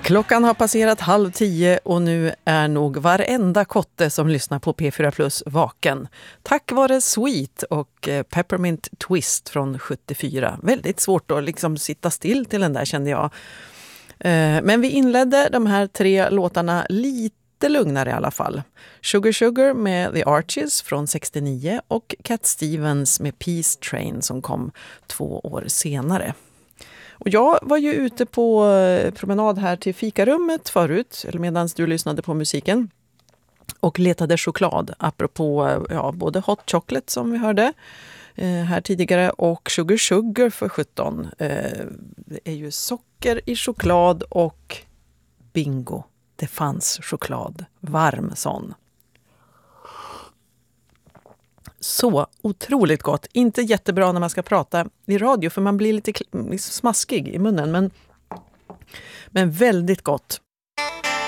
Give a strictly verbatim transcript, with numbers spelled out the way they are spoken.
Klockan har passerat halv tio och nu är nog varenda kotte som lyssnar på P fyra Plus vaken. Tack vare Sweet och Peppermint Twist från sjuttiofyra. Väldigt svårt att liksom sitta still till den där, kände jag. Men vi inledde de här tre låtarna lite lugnare i alla fall. Sugar Sugar med The Archies från sextionio och Cat Stevens med Peace Train som kom två år senare. Och jag var ju ute på promenad här till fikarummet förut, eller medan du lyssnade på musiken, och letade choklad, apropå ja, både hot chocolate som vi hörde eh, här tidigare och Sugar Sugar för sjutton. Eh, det är ju socker i choklad och bingo, det fanns choklad, varm sån. Så otroligt gott. Inte jättebra när man ska prata i radio för man blir lite smaskig i munnen. Men, men väldigt gott.